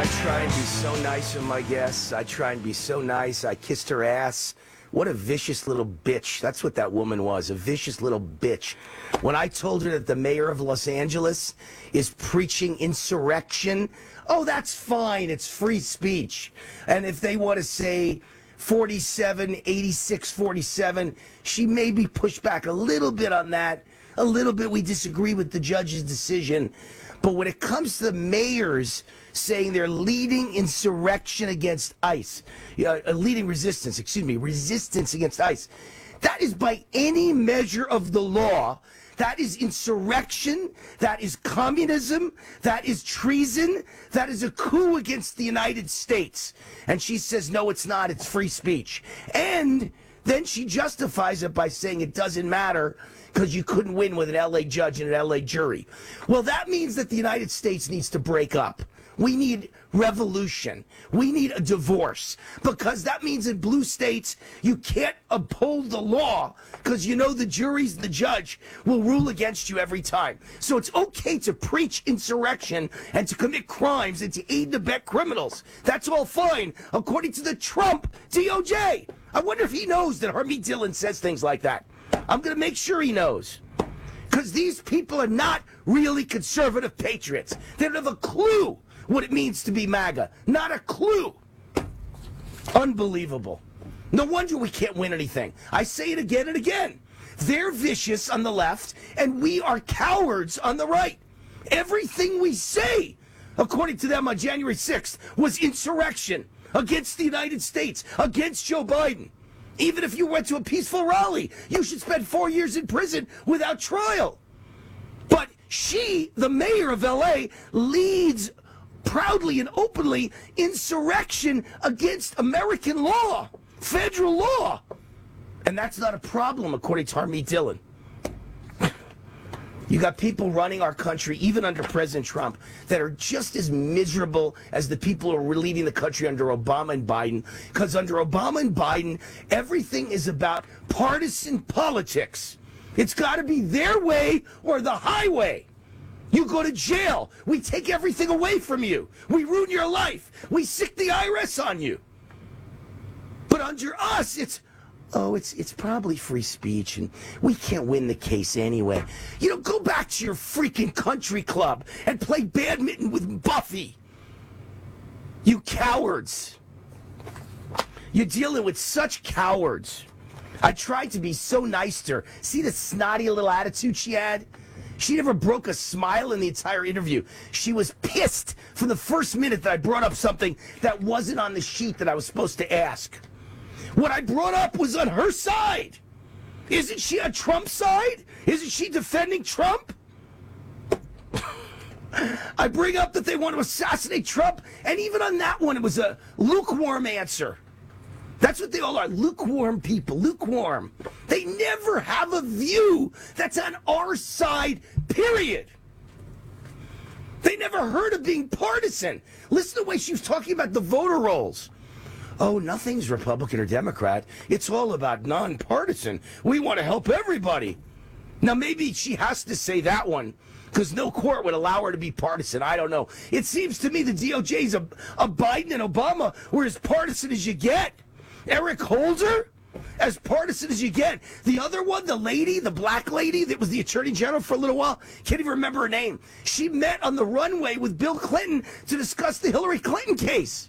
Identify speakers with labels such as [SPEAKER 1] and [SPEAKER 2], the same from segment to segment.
[SPEAKER 1] I try and be so nice with my guests. I try and be so nice. I kissed her ass. What a vicious little bitch. That's what that woman was, a vicious little bitch. When I told her that the mayor of Los Angeles is preaching insurrection, oh, that's fine. It's free speech. And if they want to say 47, 86, 47, she maybe pushed back a little bit on that. A little bit. We disagree with the judge's decision. But when it comes to the mayors saying they're leading insurrection against ICE, leading resistance against ICE, that is by any measure of the law, that is insurrection, that is communism, that is treason, that is a coup against the United States. And she says, no, it's not, it's free speech. And then she justifies it by saying it doesn't matter because you couldn't win with an LA judge and an LA jury. Well, that means that the United States needs to break up. We need revolution. We need a divorce, because that means in blue states you can't uphold the law because you know the juries, the judge will rule against you every time. So it's okay to preach insurrection and to commit crimes and to aid and abet criminals. That's all fine, according to the Trump DOJ. I wonder if he knows that Harmeet Dillon says things like that. I'm going to make sure he knows. Because these people are not really conservative patriots. They don't have a clue what it means to be MAGA. Not a clue. Unbelievable. No wonder we can't win anything. I say it again and again. They're vicious on the left, and we are cowards on the right. Everything we say, according to them on January 6th, was insurrection against the United States, against Joe Biden. Even if you went to a peaceful rally, you should spend 4 years in prison without trial. But she, the mayor of LA, leads proudly and openly insurrection against American law, federal law. And that's not a problem, according to Harmeet Dillon. You got people running our country, even under President Trump, that are just as miserable as the people who are leading the country under Obama and Biden. Because under Obama and Biden, everything is about partisan politics. It's got to be their way or the highway. You go to jail. We take everything away from you. We ruin your life. We sick the IRS on you. But under us, it's probably free speech, and we can't win the case anyway. You know, go back to your freaking country club and play badminton with Buffy. You cowards. You're dealing with such cowards. I tried to be so nice to her. See the snotty little attitude she had? She never broke a smile in the entire interview. She was pissed from the first minute that I brought up something that wasn't on the sheet that I was supposed to ask. What I brought up was on her side. Isn't she on Trump's side? Isn't she defending Trump? I bring up that they want to assassinate Trump, and even on that one, it was a lukewarm answer. That's what they all are, lukewarm people, lukewarm. They never have a view that's on our side, period. They never heard of being partisan. Listen to the way she was talking about the voter rolls. Oh, nothing's Republican or Democrat. It's all about nonpartisan. We want to help everybody. Now, maybe she has to say that one because no court would allow her to be partisan. I don't know. It seems to me the DOJ's a Biden and Obama were as partisan as you get. Eric Holder, as partisan as you get. The other one, the lady, the black lady that was the attorney general for a little while, can't even remember her name. She met on the runway with Bill Clinton to discuss the Hillary Clinton case.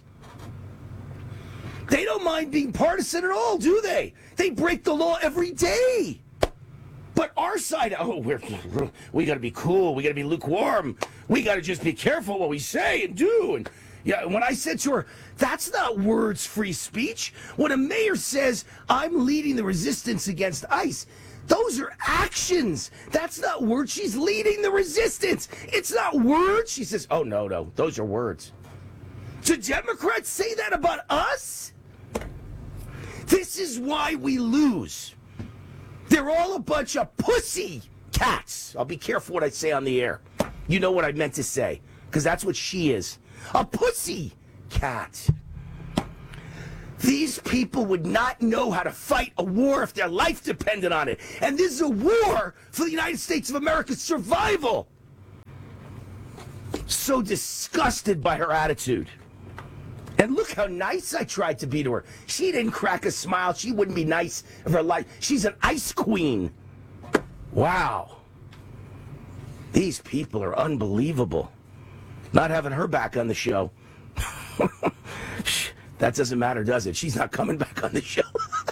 [SPEAKER 1] They don't mind being partisan at all, do they? They break the law every day. But our side, we got to be cool. We got to be lukewarm. We got to just be careful what we say and do. And yeah, when I said to her, that's not words free speech. When a mayor says, I'm leading the resistance against ICE, those are actions. That's not words. She's leading the resistance. It's not words. She says, oh, no, those are words. Do Democrats say that about us? This is why we lose. They're all a bunch of pussy cats. I'll be careful what I say on the air. You know what I meant to say, because that's what she is. A pussy cat. These people would not know how to fight a war if their life depended on it. And this is a war for the United States of America's survival. So disgusted by her attitude. And look how nice I tried to be to her. She didn't crack a smile. She wouldn't be nice of her life. She's an ice queen. Wow. These people are unbelievable. Not having her back on the show. That doesn't matter, does it? She's not coming back on the show.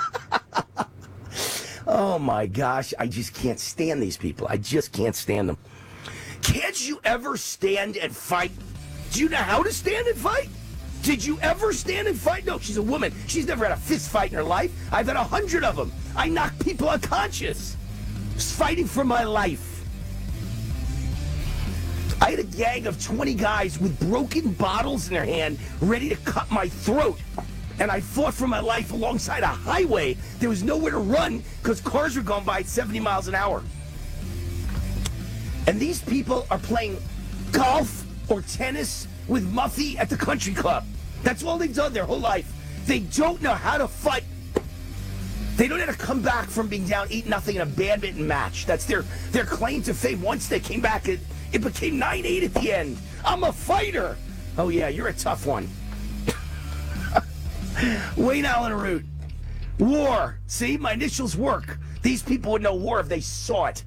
[SPEAKER 1] Oh my gosh, I just can't stand these people. I just can't stand them. Can't you ever stand and fight? Do you know how to stand and fight? Did you ever stand and fight? No, she's a woman. She's never had a fist fight in her life. I've had 100 of them. I knock people unconscious. Just fighting for my life. I had a gang of 20 guys with broken bottles in their hand ready to cut my throat. And I fought for my life alongside a highway. There was nowhere to run because cars were going by at 70 miles an hour. And these people are playing golf or tennis with Muffy at the country club. That's all they've done their whole life. They don't know how to fight. They don't know how to come back from being down 8-0 in a badminton match. That's their claim to fame. Once they came back, it became 9-8 at the end. I'm a fighter. Oh yeah, you're a tough one. Wayne Allen Root. War. See, my initials work. These people would know war if they saw it.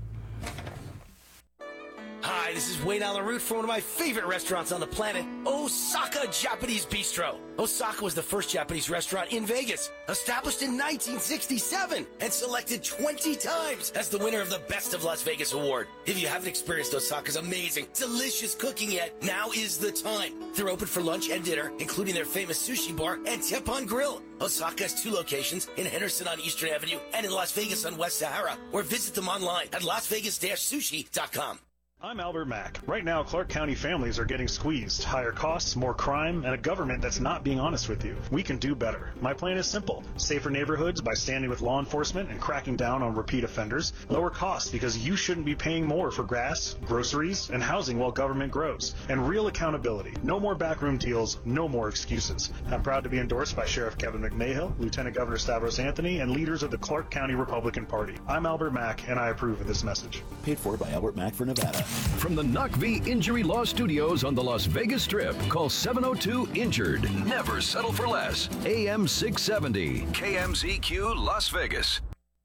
[SPEAKER 1] Hi, this is Wayne Allen Root from one of my favorite restaurants on the planet, Osaka Japanese Bistro. Osaka was the first Japanese restaurant in Vegas, established in 1967 and selected 20 times as the winner of the Best of Las Vegas award. If you haven't experienced Osaka's amazing, delicious cooking yet, now is the time. They're open for lunch and dinner, including their famous sushi bar and Teppan Grill. Osaka has 2 locations in Henderson on Eastern Avenue and in Las Vegas on West Sahara, or visit them online at lasvegas-sushi.com.
[SPEAKER 2] I'm Albert Mack. Right now, Clark County families are getting squeezed. Higher costs, more crime, and a government that's not being honest with you. We can do better. My plan is simple. Safer neighborhoods by standing with law enforcement and cracking down on repeat offenders. Lower costs because you shouldn't be paying more for gas, groceries, and housing while government grows. And real accountability. No more backroom deals, no more excuses. I'm proud to be endorsed by Sheriff Kevin McMahill, Lieutenant Governor Stavros Anthony, and leaders of the Clark County Republican Party. I'm Albert Mack, and I approve of this message.
[SPEAKER 3] Paid for by Albert Mack for Nevada.
[SPEAKER 4] From the NUCV Injury Law Studios on the Las Vegas Strip, call 702-INJURED. Never settle for less. AM 670, KMZQ Las Vegas.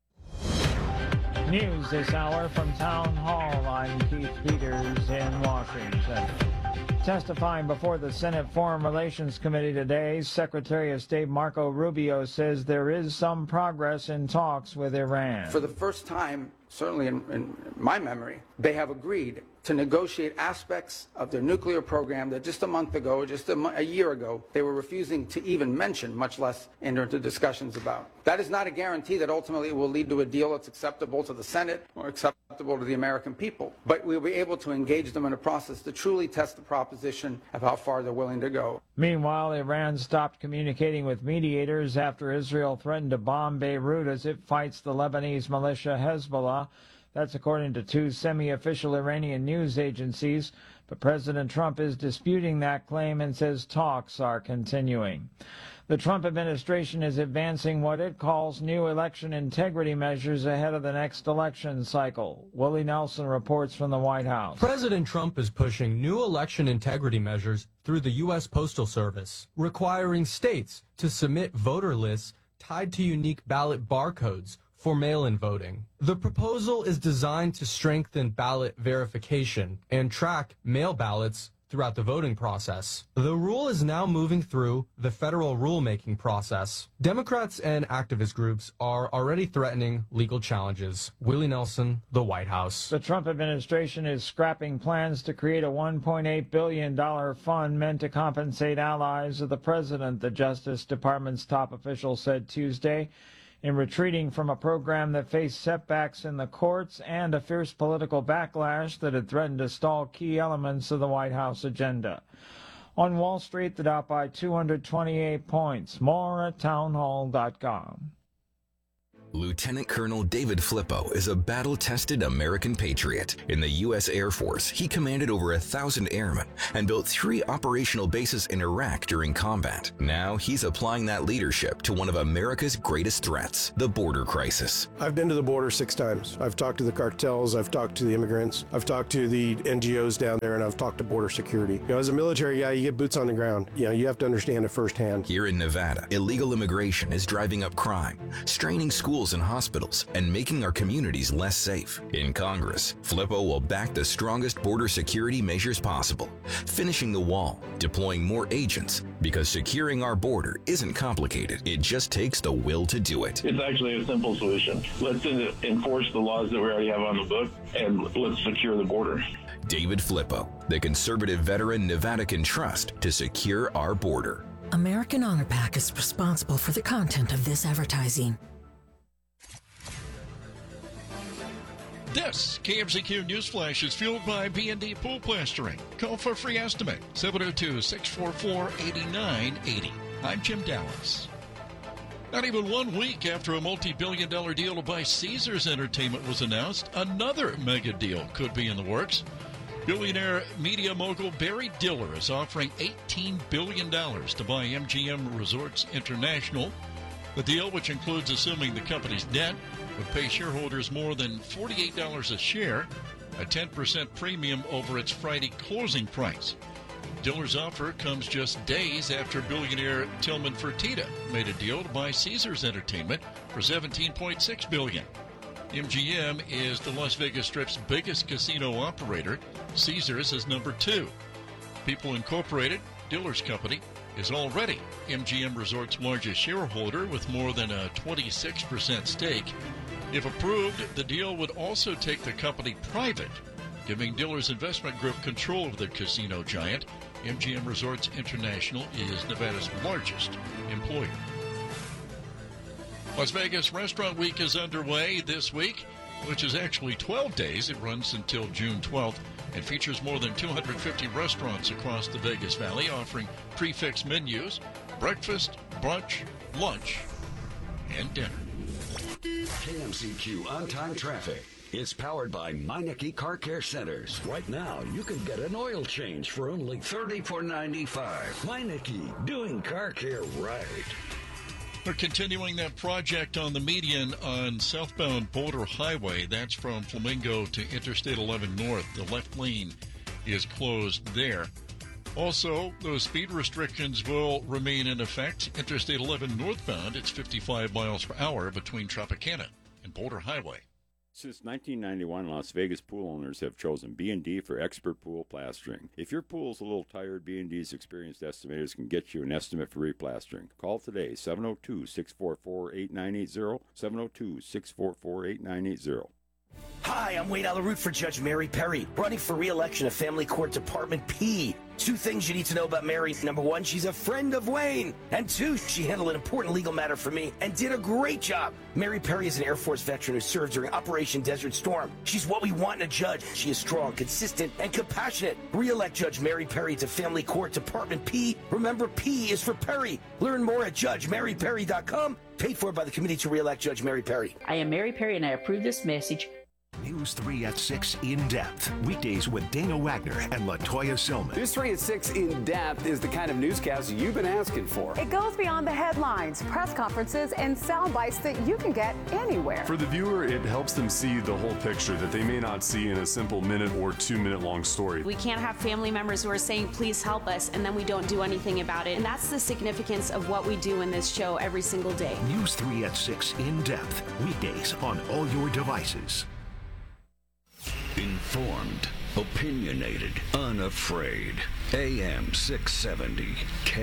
[SPEAKER 5] News this hour from Town Hall. I'm Keith Peters in Washington. Testifying before the Senate Foreign Relations Committee today, Secretary of State Marco Rubio says there is some progress in talks with Iran.
[SPEAKER 6] For the first time, certainly in my memory, they have agreed to negotiate aspects of their nuclear program that just a month ago, just a year ago, they were refusing to even mention, much less enter into discussions about. That is not a guarantee that ultimately it will lead to a deal that's acceptable to the Senate or acceptable to the American people. But we'll be able to engage them in a process to truly test the proposition of how far they're willing to go.
[SPEAKER 5] Meanwhile, Iran stopped communicating with mediators after Israel threatened to bomb Beirut as it fights the Lebanese militia Hezbollah. That's according to 2 semi-official Iranian news agencies. But President Trump is disputing that claim and says talks are continuing. The Trump administration is advancing what it calls new election integrity measures ahead of the next election cycle. Willie Nelson reports from the White House.
[SPEAKER 7] President Trump is pushing new election integrity measures through the U.S. Postal Service, requiring states to submit voter lists tied to unique ballot barcodes for mail-in voting. The proposal is designed to strengthen ballot verification and track mail ballots throughout the voting process. The rule is now moving through the federal rulemaking process. Democrats and activist groups are already threatening legal challenges. Willie Nelson, the White House.
[SPEAKER 5] The Trump administration is scrapping plans to create a $1.8 billion fund meant to compensate allies of the president, the Justice Department's top official said Tuesday, in retreating from a program that faced setbacks in the courts and a fierce political backlash that had threatened to stall key elements of the White House agenda. On Wall Street, the Dow by 228 points. More at townhall.com.
[SPEAKER 8] Lieutenant Colonel David Flippo is a battle-tested American patriot. In the U.S. Air Force, he commanded over 1,000 airmen and built 3 operational bases in Iraq during combat. Now he's applying that leadership to one of America's greatest threats, the border crisis.
[SPEAKER 9] I've been to the border 6 times. I've talked to the cartels, I've talked to the immigrants, I've talked to the NGOs down there, and I've talked to border security. You know, as a military guy, you get boots on the ground. You know, you have to understand it firsthand.
[SPEAKER 8] Here in Nevada, illegal immigration is driving up crime, straining schools and hospitals, and making our communities less safe. In Congress, Flippo will back the strongest border security measures possible, finishing the wall, deploying more agents, because securing our border isn't complicated. It just takes the will to do it.
[SPEAKER 10] It's actually a simple solution. Let's enforce the laws that we already have on the book, and let's secure the border.
[SPEAKER 8] David Flippo, the conservative veteran Nevada can trust to secure our border.
[SPEAKER 11] American Honor Pack is responsible for the content of this advertising.
[SPEAKER 12] This KMZQ Newsflash is fueled by B&D Pool Plastering. Call for a free estimate, 702-644-8980. I'm Jim Dallas. Not even 1 week after a multi-billion-dollar deal to buy Caesars Entertainment was announced, another mega deal could be in the works. Billionaire media mogul Barry Diller is offering $18 billion to buy MGM Resorts International. The deal, which includes assuming the company's debt, would pay shareholders more than $48 a share, a 10% premium over its Friday closing price. Diller's offer comes just days after billionaire Tillman Fertitta made a deal to buy Caesars Entertainment for $17.6 billion. MGM is the Las Vegas Strip's biggest casino operator. Caesars is number 2. People Incorporated, Diller's company, is already MGM Resorts' largest shareholder with more than a 26% stake. If approved, the deal would also take the company private, giving Diller's investment group control of the casino giant. MGM Resorts International is Nevada's largest employer. Las Vegas Restaurant Week is underway this week, which is actually 12 days. It runs until June 12th and features more than 250 restaurants across the Vegas Valley offering prefix menus, breakfast, brunch, lunch, and dinner.
[SPEAKER 13] KMZQ on-time traffic is powered by Meineke Car Care Centers. Right now, you can get an oil change for only $34.95. Meineke, doing car care right.
[SPEAKER 12] We're continuing that project on the median on southbound Boulder Highway. That's from Flamingo to Interstate 11 North. The left lane is closed there. Also, those speed restrictions will remain in effect. Interstate 11 northbound, it's 55 miles per hour between Tropicana and Boulder Highway.
[SPEAKER 14] Since 1991, Las Vegas pool owners have chosen B&D for expert pool plastering. If your pool's a little tired, B&D's experienced estimators can get you an estimate for replastering. Call today, 702-644-8980, 702-644-8980.
[SPEAKER 1] Hi, I'm Wayne Alaroot for Judge Mary Perry, running for re-election at Family Court Department P. 2 things you need to know about Mary. Number 1, she's a friend of Wayne. And 2, she handled an important legal matter for me and did a great job. Mary Perry is an Air Force veteran who served during Operation Desert Storm. She's what we want in a judge. She is strong, consistent, and compassionate. Re-elect Judge Mary Perry to Family Court Department P. Remember, P is for Perry. Learn more at JudgeMaryPerry.com. Paid for by the Committee to Re-elect Judge Mary Perry.
[SPEAKER 15] I am Mary Perry, and I approve this message.
[SPEAKER 16] News 3 at 6 In Depth. Weekdays with Dana Wagner and LaToya Silman.
[SPEAKER 17] News 3 at 6 In Depth is the kind of newscast you've been asking for.
[SPEAKER 18] It goes beyond the headlines, press conferences, and sound bites that you can get anywhere.
[SPEAKER 19] For the viewer, it helps them see the whole picture that they may not see in a simple minute or 2 minute long story.
[SPEAKER 20] We can't have family members who are saying, please help us, and then we don't do anything about it. And that's the significance of what we do in this show every single day.
[SPEAKER 16] News 3 at 6 In Depth. Weekdays on all your devices.
[SPEAKER 13] Informed, opinionated, unafraid. AM 670,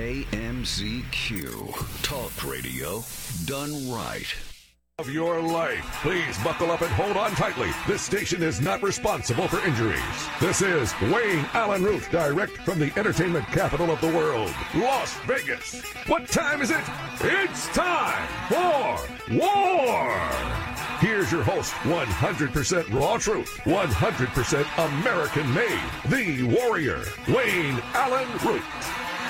[SPEAKER 13] KMZQ. Talk radio done right.
[SPEAKER 21] Of your life. Please buckle up and hold on tightly. This station is not responsible for injuries. This is Wayne Allen Root, direct from the entertainment capital of the world, Las Vegas. What time is it? It's time for war! Here's your host, 100% raw truth, 100% American made, the warrior, Wayne Allen Root.